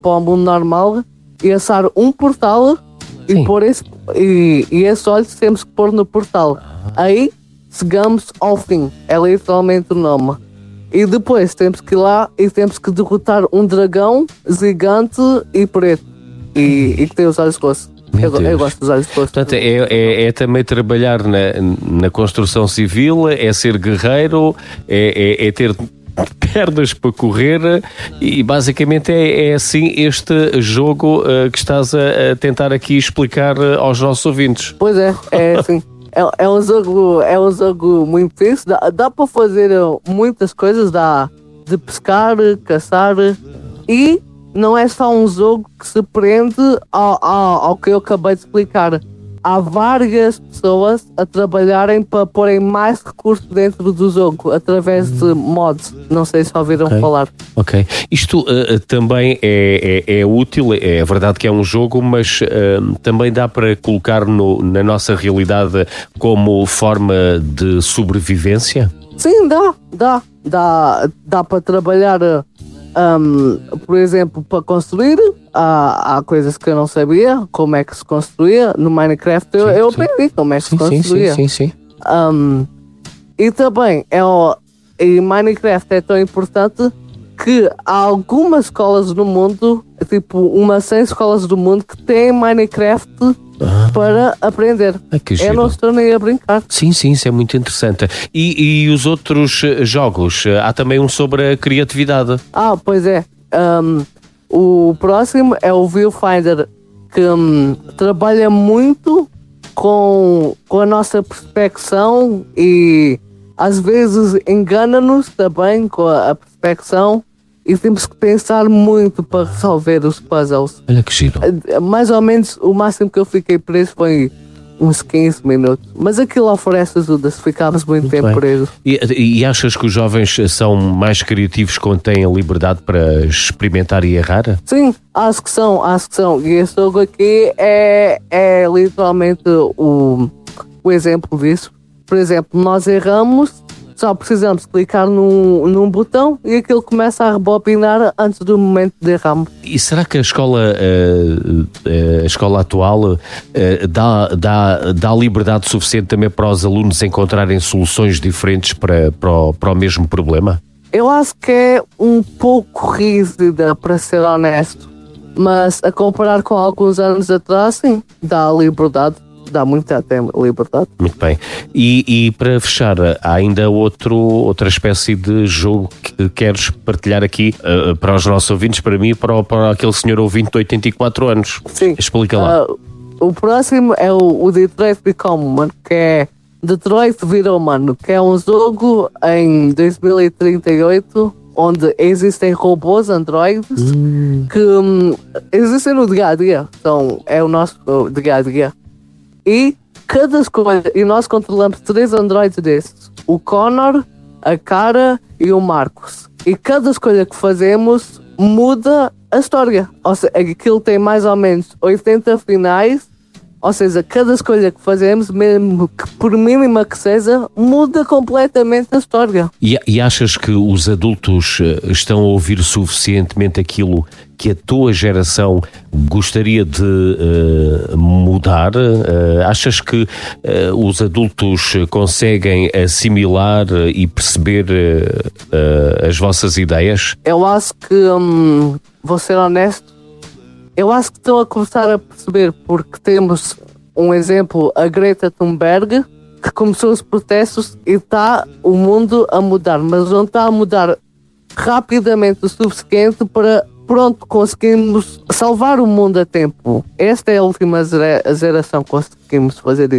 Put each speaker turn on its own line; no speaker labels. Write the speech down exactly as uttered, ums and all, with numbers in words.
para o mundo normal e assar um portal e, pôr esse, e, e esse olho temos que pôr no portal. Aí chegamos ao fim, é literalmente o nome. E depois temos que ir lá e temos que derrotar um dragão gigante e preto. E, e que tem os olhos rossos. Eu, eu gosto dos olhos rossos.
Portanto, é, é, é também trabalhar na, na construção civil, é ser guerreiro, é, é, é ter pernas para correr e basicamente é, é assim este jogo uh, que estás a, a tentar aqui explicar uh, aos nossos ouvintes.
Pois é, é assim. É, é, um jogo, é um jogo muito fixe, dá, dá para fazer muitas coisas, dá de pescar, caçar, e não é só um jogo que se prende ao, ao, ao que eu acabei de explicar. Há várias pessoas a trabalharem para porem mais recursos dentro do jogo, através de mods. Não sei se ouviram
okay.
falar.
Ok. Isto uh, também é, é, é útil, é verdade que é um jogo, mas uh, também dá para colocar no, na nossa realidade como forma de sobrevivência?
Sim, dá. Dá, dá, dá para trabalhar... Um, por exemplo, para construir, há, há coisas que eu não sabia como é que se construía. No Minecraft eu, sim, eu aprendi sim. como é que
sim,
se construía.
Sim, sim, sim, sim.
Um, e também é o, e Minecraft é tão importante que há algumas escolas no mundo, tipo umas cem escolas do mundo, que têm Minecraft ah. para aprender.
Ah, que
eu
giro.
não estou nem a brincar.
Sim, sim, isso é muito interessante. E, e os outros jogos? Há também um sobre a criatividade.
Ah, pois é. Um, o próximo é o Viewfinder, que um, trabalha muito com, com a nossa perspecção e às vezes engana-nos também com a, a perspecção. E temos que pensar muito para resolver os puzzles.
Olha que giro.
Mais ou menos o máximo que eu fiquei preso foi uns quinze minutos. Mas aquilo oferece ajuda se ficavas muito, muito tempo bem. preso.
E, e achas que os jovens são mais criativos quando têm a liberdade para experimentar e errar?
Sim, acho que são, acho que são. E este jogo aqui é, é literalmente o, o exemplo disso. Por exemplo, nós erramos, só precisamos clicar num, num botão e aquilo começa a rebobinar antes do momento de erramos.
E será que a escola, a escola atual dá, dá, dá liberdade suficiente também para os alunos encontrarem soluções diferentes para, para, o, para o mesmo problema?
Eu acho que é um pouco rígida, para ser honesto. Mas a comparar com alguns anos atrás, sim, dá liberdade. Dá muita até liberdade.
Muito bem. E, e para fechar, há ainda outro, outra espécie de jogo que queres partilhar aqui uh, para os nossos ouvintes, para mim e para, para aquele senhor ouvinte de oitenta e quatro anos.
Sim.
Explica lá.
Uh, o próximo é o, o Detroit Become Human, que é Detroit Vira Humano, que é um jogo em dois mil e trinta e oito onde existem robôs androides hum. que um, existem no dia a dia. Então, é o nosso dia a dia. E cada escolha, e nós controlamos três androides desses: o Connor, a Cara e o Marcos. E cada escolha que fazemos muda a história. Ou seja, aquilo tem mais ou menos oitenta finais. Ou seja, cada escolha que fazemos, mesmo que por mínima que seja, muda completamente a história.
E, e achas que os adultos estão a ouvir suficientemente aquilo que a tua geração gostaria de uh, mudar? Uh, achas que uh, os adultos conseguem assimilar e perceber uh, uh, as vossas ideias?
Eu acho que, hum, vou ser honesto, eu acho que estão a começar a perceber, porque temos um exemplo, a Greta Thunberg, que começou os protestos e está o mundo a mudar, mas não está a mudar rapidamente o suficiente para, pronto, conseguirmos salvar o mundo a tempo. Esta é a última geração que conseguimos fazer isso.